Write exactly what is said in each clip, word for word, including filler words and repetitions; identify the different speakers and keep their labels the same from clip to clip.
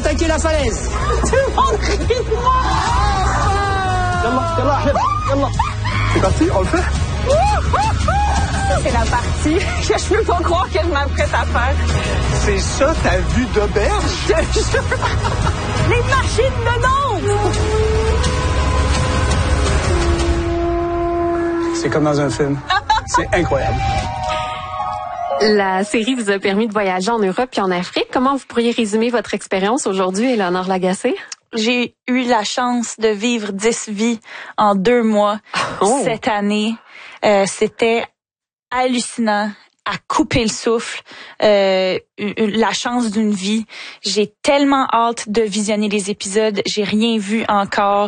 Speaker 1: attaquer la falaise.
Speaker 2: Tout le monde rit de moi.
Speaker 1: Yallah, yallah, Ahmed, yallah. C'est parti, on le fait?
Speaker 2: C'est la partie que je peux pas croire que je m'apprête à faire.
Speaker 1: C'est ça ta vue d'auberge?
Speaker 2: Je te jure. Les machines de Nantes.
Speaker 1: C'est comme dans un film. C'est incroyable.
Speaker 3: La série vous a permis de voyager en Europe et en Afrique. Comment vous pourriez résumer votre expérience aujourd'hui, Éléonore Lagacé?
Speaker 2: J'ai eu la chance de vivre dix vies en deux mois oh. cette année. Euh, c'était hallucinant, à couper le souffle, euh, la chance d'une vie. J'ai tellement hâte de visionner les épisodes. J'ai rien vu encore.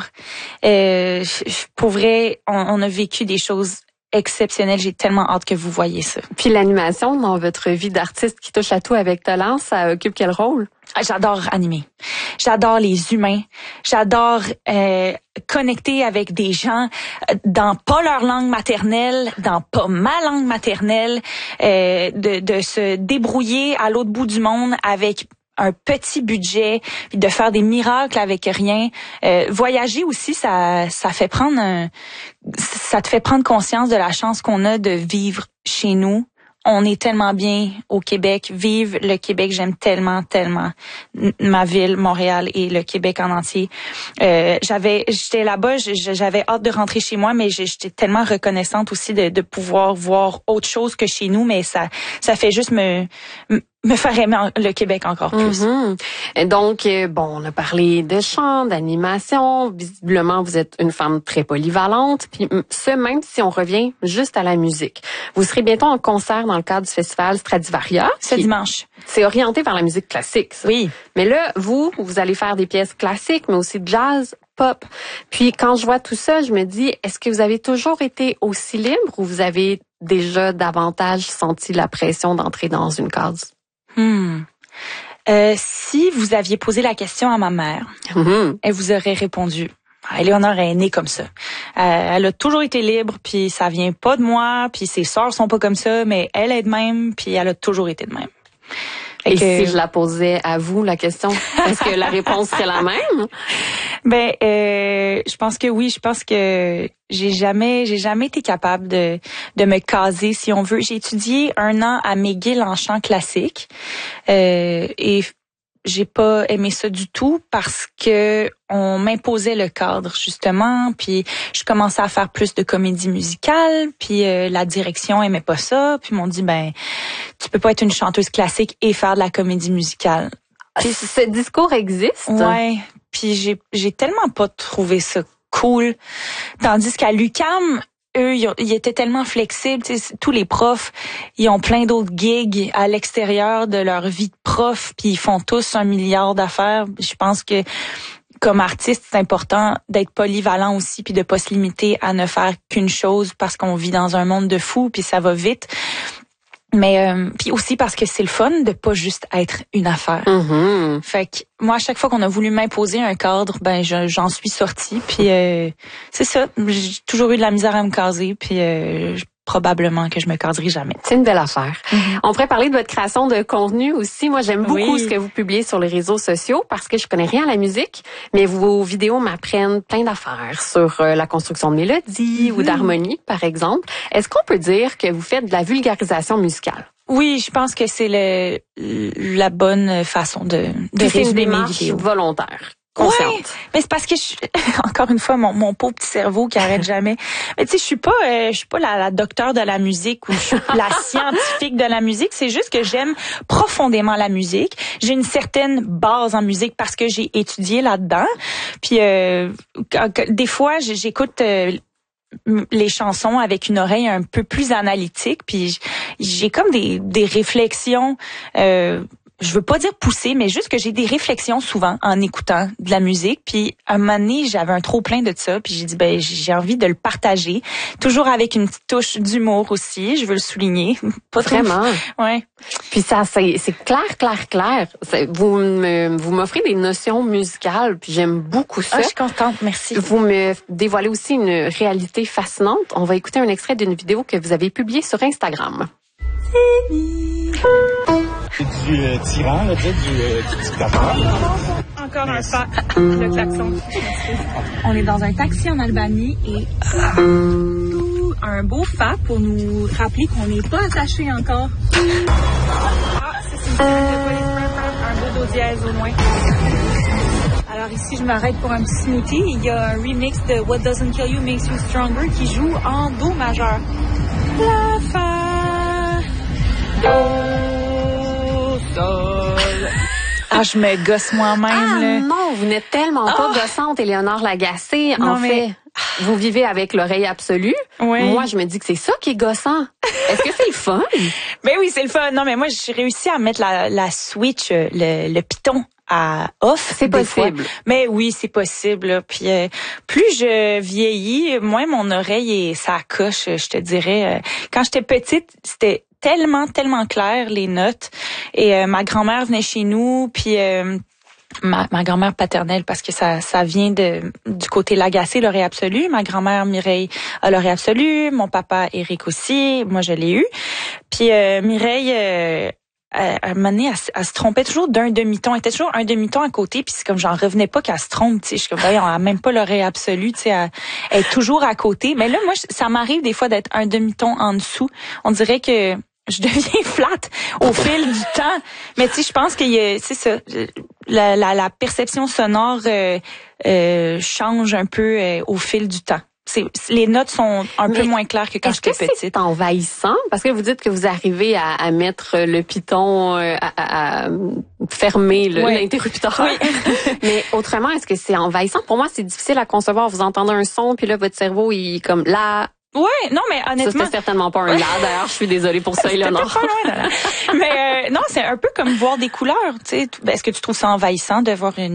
Speaker 2: Euh, pour vrai, on, on a vécu des choses exceptionnelles. J'ai tellement hâte que vous voyez ça.
Speaker 3: Puis l'animation dans votre vie d'artiste qui touche à tout avec talent, ça occupe quel rôle?
Speaker 2: J'adore animer. J'adore les humains. J'adore euh, connecter avec des gens dans pas leur langue maternelle, dans pas ma langue maternelle, euh, de, de se débrouiller à l'autre bout du monde avec un petit budget, puis de faire des miracles avec rien. Euh, voyager aussi, ça, ça fait prendre un, ça te fait prendre conscience de la chance qu'on a de vivre chez nous. On est tellement bien au Québec. Vive le Québec. J'aime tellement, tellement ma ville, Montréal et le Québec en entier. Euh, j'avais, j'étais là-bas, j'avais hâte de rentrer chez moi, mais j'étais tellement reconnaissante aussi de, de pouvoir voir autre chose que chez nous. Mais ça, ça fait juste me, me faire aimer le Québec encore plus.
Speaker 3: Mm-hmm. Et donc, bon, on a parlé de chant, d'animation. Visiblement, vous êtes une femme très polyvalente. Puis, ce, même si on revient juste à la musique. Vous serez bientôt en concert dans le cadre du festival Stradivaria.
Speaker 2: Ce dimanche.
Speaker 3: C'est orienté vers la musique classique, ça.
Speaker 2: Oui.
Speaker 3: Mais là, vous, vous allez faire des pièces classiques, mais aussi de jazz, pop. Puis, quand je vois tout ça, je me dis, est-ce que vous avez toujours été aussi libre ou vous avez déjà davantage senti la pression d'entrer dans une case?
Speaker 2: Hmm. Euh, si vous aviez posé la question à ma mère, mm-hmm. elle vous aurait répondu. Éléonore est née comme ça. Euh, elle a toujours été libre, puis ça vient pas de moi, puis ses sœurs sont pas comme ça, mais elle est de même, puis elle a toujours été de même.
Speaker 3: Et que... si je la posais à vous, la question, est-ce que la réponse serait la même?
Speaker 2: Ben, euh, je pense que oui. Je pense que j'ai jamais, j'ai jamais été capable de de me caser, si on veut. J'ai étudié un an à McGill en chant classique euh, et j'ai pas aimé ça du tout parce que on m'imposait le cadre justement, puis je commençais à faire plus de comédie musicale, puis euh, la direction aimait pas ça, puis m'ont dit ben tu peux pas être une chanteuse classique et faire de la comédie musicale.
Speaker 3: Puis ce discours existe.
Speaker 2: Ouais, puis j'ai j'ai tellement pas trouvé ça cool, tandis qu'à l'U Q A M eux, ils, ont, ils étaient tellement flexibles. Tous les profs, ils ont plein d'autres gigs à l'extérieur de leur vie de prof, puis ils font tous un milliard d'affaires. Je pense que comme artiste, c'est important d'être polyvalent aussi, puis de pas se limiter à ne faire qu'une chose parce qu'on vit dans un monde de fous, puis ça va vite. Mais euh, puis aussi parce que c'est le fun de pas juste être une affaire.
Speaker 3: Mm-hmm.
Speaker 2: Fait que moi, à chaque fois qu'on a voulu m'imposer un cadre, ben je, j'en suis sortie. Puis euh, c'est ça. J'ai toujours eu de la misère à me caser. Puis euh, probablement que je me caserai jamais.
Speaker 3: C'est une belle affaire.
Speaker 2: Mm-hmm.
Speaker 3: On pourrait parler de votre création de contenu aussi. Moi, j'aime beaucoup
Speaker 2: oui.
Speaker 3: ce que vous publiez sur les réseaux sociaux parce que je connais rien à la musique, mais vos vidéos m'apprennent plein d'affaires sur euh, la construction de mélodies mm-hmm. ou d'harmonie, par exemple. Est-ce qu'on peut dire que vous faites de la vulgarisation musicale?
Speaker 2: Oui, je pense que c'est le la bonne façon de, de résumer mes vidéos.
Speaker 3: Volontaire.
Speaker 2: Consciente. Ouais, mais c'est parce que je, encore une fois mon mon pauvre petit cerveau qui arrête jamais. Mais tu sais, je suis pas euh, je suis pas la, la docteure de la musique ou je suis la scientifique de la musique, c'est juste que j'aime profondément la musique. J'ai une certaine base en musique parce que j'ai étudié là-dedans. Puis euh, des fois, j'écoute euh, les chansons avec une oreille un peu plus analytique, puis j'ai comme des des réflexions euh je veux pas dire pousser, mais juste que j'ai des réflexions souvent en écoutant de la musique. Puis un moment donné, j'avais un trop plein de ça, puis j'ai dit ben j'ai envie de le partager, toujours avec une petite touche d'humour aussi. Je veux le souligner.
Speaker 3: Pas vraiment.
Speaker 2: Ouais.
Speaker 3: Puis ça, c'est, c'est clair, clair, clair. C'est, vous me, vous m'offrez des notions musicales, puis j'aime beaucoup ça.
Speaker 2: Ah, je suis contente, merci.
Speaker 3: Vous me dévoilez aussi une réalité fascinante. On va écouter un extrait d'une vidéo que vous avez publiée sur Instagram.
Speaker 1: C'est du euh, tyran, là, du, euh, du dictateur.
Speaker 2: encore un fa. Le klaxon. On est dans un taxi en Albanie et euh, un beau fa pour nous rappeler qu'on n'est pas attaché encore. Ah, ça c'est une de police, un beau do dièse au loin. Alors ici, je m'arrête pour un petit smoothie. Il y a un remix de What Doesn't Kill You Makes You Stronger qui joue en do majeur. La fa, do, sol. Ah, je me gosse moi-même.
Speaker 3: Ah
Speaker 2: là.
Speaker 3: non, vous n'êtes tellement pas
Speaker 2: Oh.
Speaker 3: gossante, Éléonore Lagacé.
Speaker 2: Non,
Speaker 3: en
Speaker 2: mais-
Speaker 3: fait, vous vivez avec l'oreille absolue.
Speaker 2: Oui.
Speaker 3: Moi, je me dis que c'est ça qui est gossant. Est-ce que c'est le fun?
Speaker 2: Ben oui, c'est le fun. Non, mais moi, j'ai réussi à mettre la, la switch, euh, le, le piton à off.
Speaker 3: C'est
Speaker 2: des
Speaker 3: possible.
Speaker 2: fois. Mais oui, c'est possible. Là. Puis euh, plus je vieillis, moins mon oreille est ça coche, je te dirais. Euh, Quand j'étais petite, c'était tellement, tellement clair, les notes. Et euh, ma grand-mère venait chez nous, puis... Euh, Ma, ma grand-mère paternelle, parce que ça ça vient de du côté Lagacé, l'oreille absolue. Ma grand-mère Mireille a l'oreille absolue. Mon papa Éric aussi. Moi, je l'ai eu. Puis euh, Mireille, euh, à un moment donné, elle, elle se trompait toujours d'un demi-ton. Elle était toujours un demi-ton à côté. Puis c'est comme, j'en revenais pas qu'elle se trompe. Tu sais, je suis comme, voyons, elle a même pas l'oreille absolue. Tu sais, elle, elle est toujours à côté. Mais là, moi, ça m'arrive des fois d'être un demi-ton en dessous. On dirait que je deviens flat au fil du temps. Mais tu sais, je pense que c'est ça. La, la, la perception sonore euh, euh, change un peu euh, au fil du temps. C'est, les notes sont un
Speaker 3: Mais
Speaker 2: peu moins claires que quand
Speaker 3: Est-ce que
Speaker 2: j'étais petite.
Speaker 3: c'est envahissant? Parce que vous dites que vous arrivez à, à mettre le piton, euh, à, à, à fermer le,
Speaker 2: Ouais.
Speaker 3: l'interrupteur.
Speaker 2: Oui.
Speaker 3: Mais autrement, est-ce que c'est envahissant? Pour moi, c'est difficile à concevoir. Vous entendez un son, puis là, votre cerveau, il est comme là.
Speaker 2: Ouais, non, mais
Speaker 3: Ça,
Speaker 2: honnêtement...
Speaker 3: c'était certainement pas un là. D'ailleurs, je suis désolée pour ça,
Speaker 2: C'était
Speaker 3: Éléonore.
Speaker 2: pas loin, là, là. Mais euh, non, c'est un peu comme voir des couleurs. Tu sais, est-ce que tu trouves ça envahissant de voir une